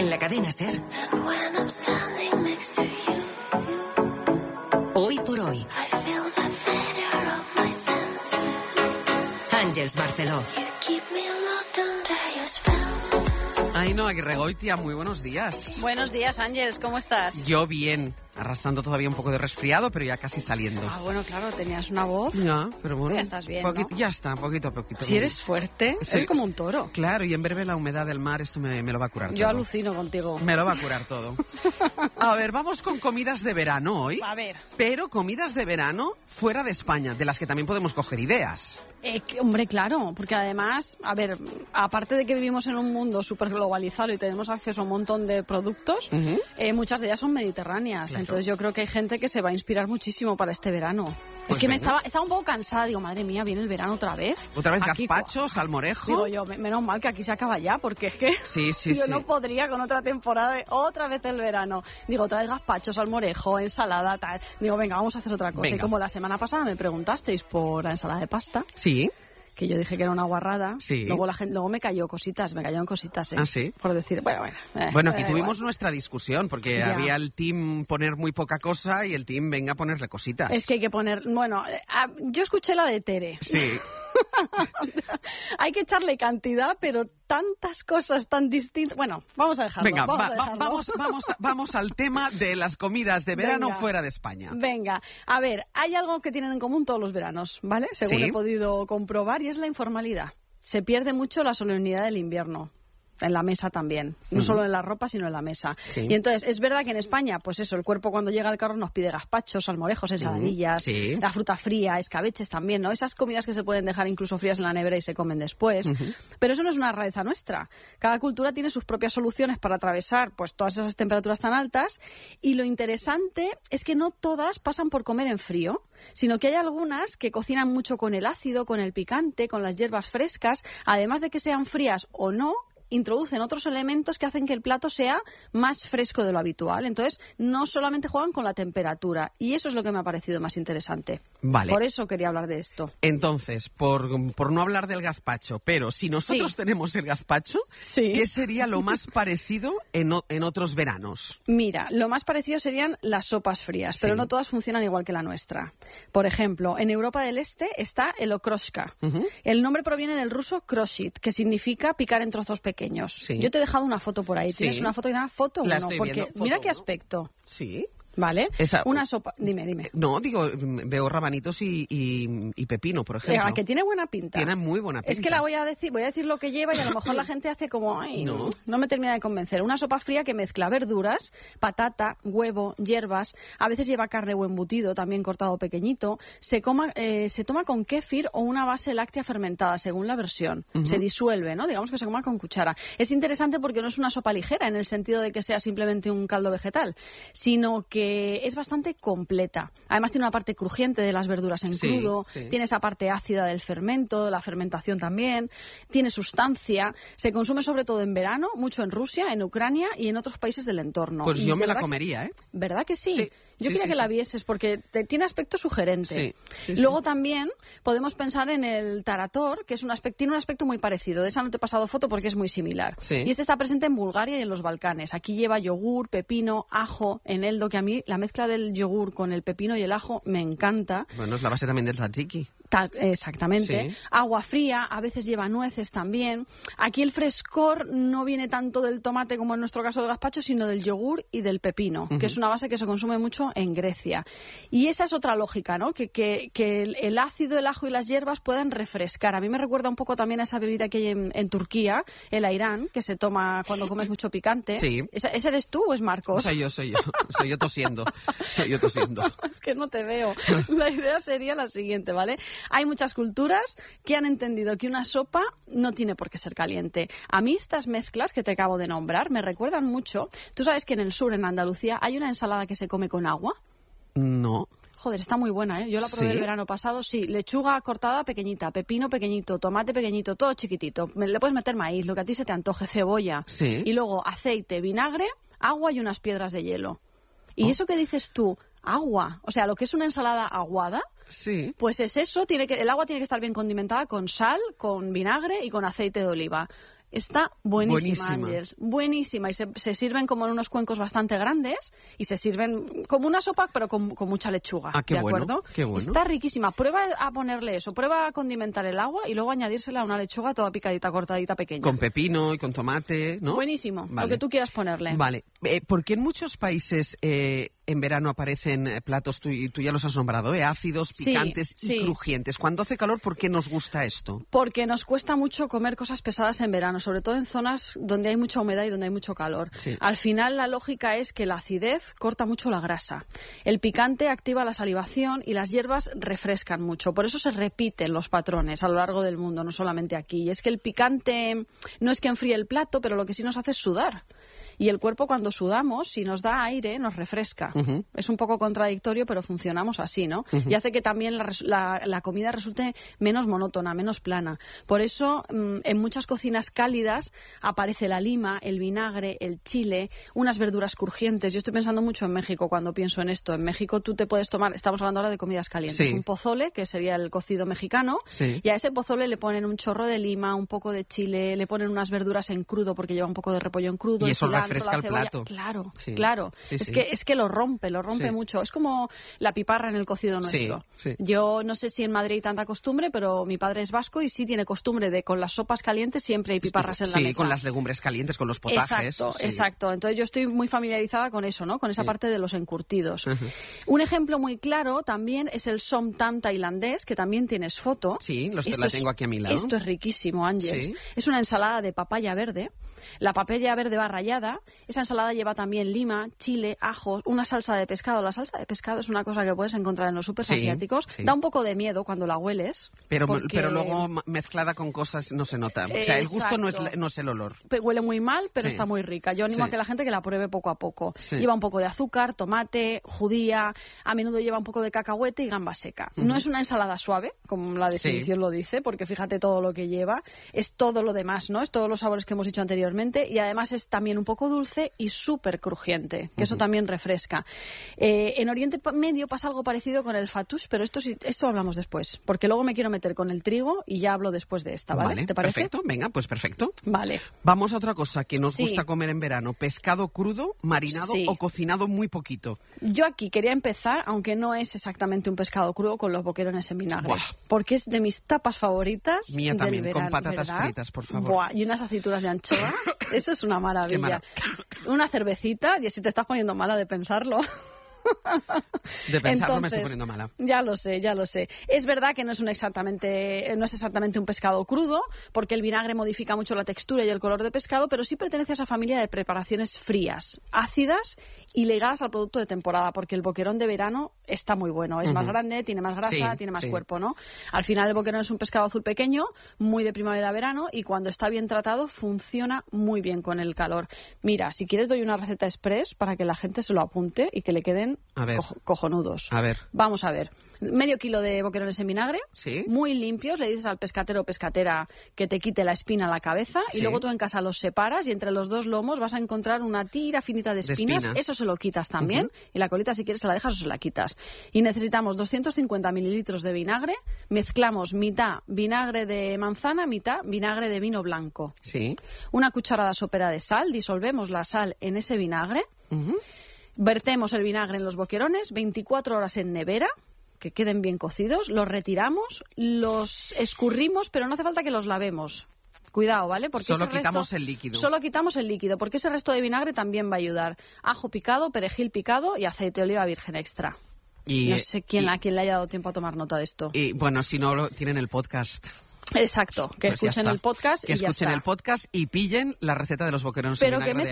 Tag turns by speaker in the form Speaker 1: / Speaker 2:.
Speaker 1: En la cadena SER. Hoy por hoy. Àngels Barceló.
Speaker 2: Ainhoa Aguirregoitia, muy buenos días.
Speaker 3: Buenos días, Ángels, ¿cómo estás?
Speaker 2: Yo bien, arrastrando todavía un poco de resfriado, pero ya casi saliendo.
Speaker 3: Ah, bueno, claro, tenías una voz.
Speaker 2: Ya, pero bueno.
Speaker 3: Ya estás bien, ¿no?
Speaker 2: Ya está, poquito a poquito.
Speaker 3: Si eres fuerte,
Speaker 2: Sí.
Speaker 3: eres como un toro.
Speaker 2: Claro, y en breve la humedad del mar, esto me lo va a curar
Speaker 3: Yo
Speaker 2: todo.
Speaker 3: alucino contigo.
Speaker 2: Me lo va a curar todo. A ver, vamos con comidas de verano hoy.
Speaker 3: A ver.
Speaker 2: Pero comidas de verano fuera de España, de las que también podemos coger ideas.
Speaker 3: Hombre, claro, porque además, a ver, aparte de que vivimos en un mundo súper globalizado y tenemos acceso a un montón de productos, muchas de ellas son mediterráneas.
Speaker 2: Claro.
Speaker 3: Entonces yo creo que hay gente que se va a inspirar muchísimo para este verano.
Speaker 2: Pues
Speaker 3: es que
Speaker 2: venga.
Speaker 3: estaba un poco cansada, digo, madre mía, viene el verano otra vez.
Speaker 2: Otra vez
Speaker 3: Aquí,
Speaker 2: gazpacho, salmorejo.
Speaker 3: Digo yo, menos mal que aquí se acaba ya, porque es que
Speaker 2: Sí,
Speaker 3: yo
Speaker 2: sí.
Speaker 3: no podría con otra temporada de otra vez el verano. Digo, otra vez gazpacho, salmorejo, ensalada, tal. Digo, venga, vamos a hacer otra cosa.
Speaker 2: Venga.
Speaker 3: Y como la semana pasada me preguntasteis por la ensalada de pasta,
Speaker 2: Sí.
Speaker 3: que yo dije que era una guarrada,
Speaker 2: Sí.
Speaker 3: luego me cayeron cositas,
Speaker 2: ¿Ah, sí?
Speaker 3: Por decir, bueno.
Speaker 2: Bueno, aquí
Speaker 3: da
Speaker 2: tuvimos
Speaker 3: igual.
Speaker 2: nuestra discusión, porque
Speaker 3: Ya.
Speaker 2: había el team poner muy poca cosa y el team venga a ponerle cositas.
Speaker 3: Es que hay que poner, bueno, yo escuché la de Tere.
Speaker 2: Sí.
Speaker 3: Hay que echarle cantidad, pero tantas cosas tan distintas. Bueno, vamos a dejarlo.
Speaker 2: Venga,
Speaker 3: vamos a dejarlo.
Speaker 2: vamos al tema de las comidas de verano
Speaker 3: Venga.
Speaker 2: fuera de España.
Speaker 3: Venga, a ver, hay algo que tienen en común todos los veranos, ¿vale? Según
Speaker 2: Sí.
Speaker 3: he podido comprobar, y es la informalidad. Se pierde mucho la solemnidad del invierno. En la mesa también, no solo en la ropa, sino en la mesa.
Speaker 2: Sí.
Speaker 3: Y entonces, es verdad que en España, pues eso, el cuerpo cuando llega al carro nos pide gazpachos, salmorejos, ensaladillas,
Speaker 2: Sí.
Speaker 3: la fruta fría, escabeches también, ¿no? Esas comidas que se pueden dejar incluso frías en la nevera y se comen después. Pero eso no es una rareza nuestra. Cada cultura tiene sus propias soluciones para atravesar pues todas esas temperaturas tan altas, y lo interesante es que no todas pasan por comer en frío, sino que hay algunas que cocinan mucho con el ácido, con el picante, con las hierbas frescas, además de que sean frías o no, introducen otros elementos que hacen que el plato sea más fresco de lo habitual. Entonces, no solamente juegan con la temperatura, y eso es lo que me ha parecido más interesante.
Speaker 2: Vale.
Speaker 3: Por eso quería hablar de esto.
Speaker 2: Entonces, por no hablar del gazpacho, pero si nosotros
Speaker 3: Sí.
Speaker 2: tenemos el gazpacho,
Speaker 3: Sí.
Speaker 2: ¿qué sería lo más parecido en otros veranos?
Speaker 3: Mira, lo más parecido serían las sopas frías, pero
Speaker 2: Sí.
Speaker 3: no todas funcionan igual que la nuestra. Por ejemplo, en Europa del Este está el okroshka. El nombre proviene del ruso kroshit, que significa picar en trozos pequeños.
Speaker 2: Sí.
Speaker 3: Yo te he dejado una foto por ahí. ¿Tienes
Speaker 2: Sí.
Speaker 3: una foto y una foto?
Speaker 2: La
Speaker 3: Uno,
Speaker 2: estoy
Speaker 3: porque
Speaker 2: viendo. Foto
Speaker 3: mira qué
Speaker 2: uno.
Speaker 3: aspecto.
Speaker 2: Sí.
Speaker 3: ¿Vale?
Speaker 2: Esa-
Speaker 3: Una sopa. Dime.
Speaker 2: No, digo, veo rabanitos y pepino, por ejemplo.
Speaker 3: Que tiene buena pinta.
Speaker 2: Tiene muy buena pinta.
Speaker 3: Es que voy a decir lo que lleva, y a lo mejor la gente hace como, ay,
Speaker 2: No.
Speaker 3: no me termina de convencer. Una sopa fría que mezcla verduras, patata, huevo, hierbas, a veces lleva carne o embutido, también cortado pequeñito. Se toma con kéfir o una base láctea fermentada, según la versión. Se disuelve, ¿no? Digamos que se coma con cuchara. Es interesante porque no es una sopa ligera en el sentido de que sea simplemente un caldo vegetal, sino que es bastante completa. Además tiene una parte crujiente de las verduras en
Speaker 2: Sí,
Speaker 3: crudo,
Speaker 2: sí.
Speaker 3: tiene esa parte ácida del fermento, la fermentación también, tiene sustancia, se consume sobre todo en verano, mucho en Rusia, en Ucrania y en otros países del entorno.
Speaker 2: Pues
Speaker 3: Y
Speaker 2: yo me la
Speaker 3: ¿verdad
Speaker 2: comería, ¿eh?
Speaker 3: ¿Verdad que sí?
Speaker 2: Sí.
Speaker 3: Yo
Speaker 2: Sí,
Speaker 3: quería
Speaker 2: sí,
Speaker 3: que
Speaker 2: sí.
Speaker 3: la vieses porque tiene aspecto sugerente.
Speaker 2: Sí,
Speaker 3: Luego también podemos pensar en el tarator, que tiene un aspecto muy parecido. De esa no te he pasado foto porque es muy similar.
Speaker 2: Sí.
Speaker 3: Y este está presente en Bulgaria y en los Balcanes. Aquí lleva yogur, pepino, ajo, eneldo, que a mí la mezcla del yogur con el pepino y el ajo me encanta.
Speaker 2: Bueno, es la base también del tzatziki.
Speaker 3: Exactamente.
Speaker 2: Sí.
Speaker 3: Agua fría, a veces lleva nueces también. Aquí el frescor no viene tanto del tomate como en nuestro caso del gazpacho, sino del yogur y del pepino, que es una base que se consume mucho en Grecia. Y esa es otra lógica, ¿no? Que el ácido, el ajo y las hierbas puedan refrescar. A mí me recuerda un poco también a esa bebida que hay en Turquía, el airán, que se toma cuando comes mucho picante.
Speaker 2: Sí.
Speaker 3: ¿Ese eres tú o es Marcos?
Speaker 2: Soy yo. Soy yo tosiendo.
Speaker 3: Es que no te veo. La idea sería la siguiente, ¿vale? Hay muchas culturas que han entendido que una sopa no tiene por qué ser caliente. A mí estas mezclas que te acabo de nombrar me recuerdan mucho. Tú sabes que en el sur, en Andalucía, hay una ensalada que se come con agua.
Speaker 2: No.
Speaker 3: Joder, está muy buena, ¿eh? Yo la probé
Speaker 2: ¿Sí?
Speaker 3: el verano pasado, sí. Lechuga cortada pequeñita, pepino pequeñito, tomate pequeñito, todo chiquitito. Le puedes meter maíz, lo que a ti se te antoje, cebolla.
Speaker 2: Sí.
Speaker 3: Y luego aceite, vinagre, agua y unas piedras de hielo. Y eso que dices tú, agua, o sea, lo que es una ensalada aguada,
Speaker 2: Sí.
Speaker 3: pues es eso, el agua tiene que estar bien condimentada con sal, con vinagre y con aceite de oliva. Está buenísima, Ángels. Buenísima. Y se sirven como en unos cuencos bastante grandes y se sirven como una sopa, pero con mucha lechuga.
Speaker 2: Ah, qué
Speaker 3: ¿de
Speaker 2: bueno,
Speaker 3: acuerdo?
Speaker 2: qué bueno.
Speaker 3: Está riquísima. Prueba a ponerle eso. Prueba a condimentar el agua y luego añadírsela a una lechuga toda picadita, cortadita, pequeña.
Speaker 2: Con pepino y con tomate, ¿no?
Speaker 3: Buenísimo.
Speaker 2: Vale.
Speaker 3: Lo que tú quieras ponerle.
Speaker 2: Vale. ¿Por qué en muchos países en verano aparecen platos, tú ya los has nombrado, ácidos, picantes y crujientes? Cuando hace calor, ¿por qué nos gusta esto?
Speaker 3: Porque nos cuesta mucho comer cosas pesadas en verano, sobre todo en zonas donde hay mucha humedad y donde hay mucho calor.
Speaker 2: Sí.
Speaker 3: Al final, la lógica es que la acidez corta mucho la grasa. El picante activa la salivación y las hierbas refrescan mucho. Por eso se repiten los patrones a lo largo del mundo, no solamente aquí. Y es que el picante no es que enfríe el plato, pero lo que sí nos hace es sudar. Y el cuerpo, cuando sudamos, si nos da aire, nos refresca.
Speaker 2: Uh-huh.
Speaker 3: Es un poco contradictorio, pero funcionamos así, ¿no? Uh-huh. Y hace que también la comida resulte menos monótona, menos plana. Por eso, en muchas cocinas cálidas aparece la lima, el vinagre, el chile, unas verduras crujientes. Yo estoy pensando mucho en México cuando pienso en esto. En México tú te puedes tomar, estamos hablando ahora de comidas calientes,
Speaker 2: sí.
Speaker 3: Un pozole, que sería el cocido mexicano,
Speaker 2: sí.
Speaker 3: Y a ese pozole le ponen un chorro de lima, un poco de chile, le ponen unas verduras en crudo porque lleva un poco de repollo en crudo.
Speaker 2: Y eso
Speaker 3: cilantro,
Speaker 2: refresca el plato.
Speaker 3: Claro,
Speaker 2: sí.
Speaker 3: claro.
Speaker 2: Sí,
Speaker 3: es
Speaker 2: sí.
Speaker 3: que lo rompe
Speaker 2: sí.
Speaker 3: mucho. Es como la piparra en el cocido nuestro.
Speaker 2: Sí, sí.
Speaker 3: Yo no sé si en Madrid hay tanta costumbre, pero mi padre es vasco y sí tiene costumbre de con las sopas calientes siempre hay piparras en la mesa.
Speaker 2: Sí, con las legumbres calientes, con los potajes.
Speaker 3: Exacto,
Speaker 2: sí.
Speaker 3: exacto. Entonces yo estoy muy familiarizada con eso, ¿no? Con esa parte de los encurtidos.
Speaker 2: Uh-huh.
Speaker 3: Un ejemplo muy claro también es el som tam tailandés, que también tienes foto.
Speaker 2: Sí, la tengo aquí a mi lado.
Speaker 3: Esto es riquísimo, Ángels.
Speaker 2: Sí.
Speaker 3: Es una ensalada de papaya verde. La papaya verde va rallada. Esa ensalada lleva también lima, chile, ajos, una salsa de pescado. La salsa de pescado es una cosa que puedes encontrar en los supers asiáticos. Sí. Da un poco de miedo cuando la hueles.
Speaker 2: Pero luego mezclada con cosas no se nota. O sea, el gusto no es el olor.
Speaker 3: Huele muy mal, pero
Speaker 2: sí.
Speaker 3: está muy rica. Yo animo a que la gente que la pruebe poco a poco.
Speaker 2: Sí.
Speaker 3: Lleva un poco de azúcar, tomate, judía, a menudo lleva un poco de cacahuete y gamba seca. Uh-huh. No es una ensalada suave, como la definición lo dice, porque fíjate todo lo que lleva. Es todo lo demás, ¿no? Es todos los sabores que hemos dicho anteriormente y además es también un poco dulce y súper crujiente, que eso también refresca. En Oriente Medio pasa algo parecido con el fattoush, pero esto hablamos después, porque luego me quiero meter con el trigo y ya hablo después de esta, ¿vale? ¿Te parece?
Speaker 2: Perfecto, venga, pues perfecto.
Speaker 3: Vale.
Speaker 2: Vamos a otra cosa que nos gusta comer en verano, pescado crudo, marinado o cocinado muy poquito.
Speaker 3: Yo aquí quería empezar, aunque no es exactamente un pescado crudo, con los boquerones en vinagre.
Speaker 2: Buah.
Speaker 3: Porque es de mis tapas favoritas.
Speaker 2: Mía también,
Speaker 3: del verano,
Speaker 2: con patatas
Speaker 3: ¿verdad?
Speaker 2: fritas, por favor.
Speaker 3: Buah, y unas aceitunas de anchoa. Eso es una maravilla. Una cervecita, y si te estás poniendo mala de pensarlo.
Speaker 2: De pensarlo me estoy poniendo mala.
Speaker 3: Ya lo sé. Es verdad que no es exactamente un pescado crudo, porque el vinagre modifica mucho la textura y el color de pescado, pero sí pertenece a esa familia de preparaciones frías, ácidas y ligadas al producto de temporada, porque el boquerón de verano está muy bueno. Es más grande, tiene más grasa, tiene más cuerpo, ¿no? Al final el boquerón es un pescado azul pequeño, muy de primavera-verano, y cuando está bien tratado funciona muy bien con el calor. Mira, si quieres doy una receta express para que la gente se lo apunte y que le queden cojonudos.
Speaker 2: A ver.
Speaker 3: Vamos a ver. Medio kilo de boquerones en vinagre,
Speaker 2: ¿sí?
Speaker 3: Muy limpios. Le dices al pescatero o pescatera que te quite la espina a la cabeza, y luego tú en casa los separas y entre los dos lomos vas a encontrar una tira finita de espinas. Eso se lo quitas también, y la colita, si quieres, se la dejas o se la quitas. Y necesitamos 250 mililitros de vinagre. Mezclamos mitad vinagre de manzana, mitad vinagre de vino blanco.
Speaker 2: Sí.
Speaker 3: Una cucharada sopera de sal. Disolvemos la sal en ese vinagre. Vertemos el vinagre en los boquerones, 24 horas en nevera, que queden bien cocidos. Los retiramos, los escurrimos, pero no hace falta que los lavemos. Cuidado, ¿vale? Porque
Speaker 2: solo quitamos el líquido.
Speaker 3: Solo quitamos el líquido, porque ese resto de vinagre también va a ayudar. Ajo picado, perejil picado y aceite de oliva virgen extra. No sé a quién le haya dado tiempo a tomar nota de esto.
Speaker 2: Y bueno, si no, tienen el podcast.
Speaker 3: Exacto, que
Speaker 2: pues
Speaker 3: escuchen el podcast
Speaker 2: que
Speaker 3: y ya
Speaker 2: escuchen
Speaker 3: está.
Speaker 2: el podcast y pillen la receta de los boquerones en vinagre.